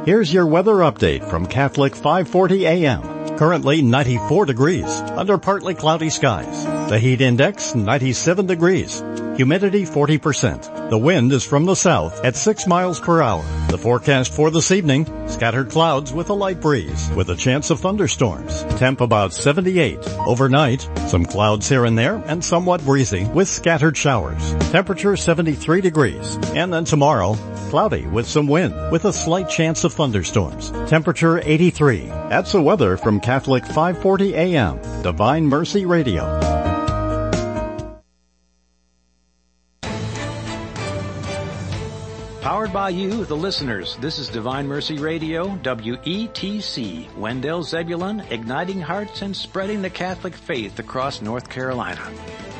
Here's your weather update from Catholic 540 AM. Currently 94 degrees under partly cloudy skies. The heat index 97 degrees. Humidity 40%. The wind is from the south at 6 miles per hour. The forecast for this evening, scattered clouds with a light breeze with a chance of thunderstorms. Temp about 78. Overnight, some clouds here and there and somewhat breezy with scattered showers. Temperature 73 degrees. And then tomorrow, cloudy with some wind with a slight chance of thunderstorms. Temperature 83. That's the weather from Catholic 540 AM, Divine Mercy Radio. Powered by you, the listeners. This is Divine Mercy Radio, WETC, Wendell Zebulon, igniting hearts and spreading the Catholic faith across North Carolina.